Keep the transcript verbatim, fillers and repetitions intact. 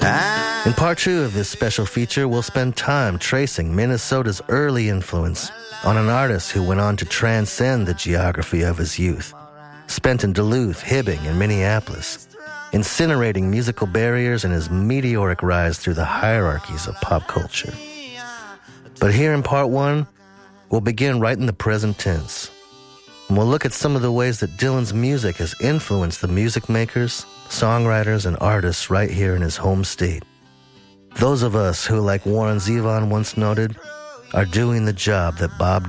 In part two of this special feature, we'll spend time tracing Minnesota's early influence on an artist who went on to transcend the geography of his youth, spent in Duluth, Hibbing, and Minneapolis, incinerating musical barriers in his meteoric rise through the hierarchies of pop culture. But here in part one, we'll begin right in the present tense, and we'll look at some of the ways that Dylan's music has influenced the music makers, songwriters, and artists right here in his home state. Those of us who, like Warren Zevon once noted, are doing the job that Bob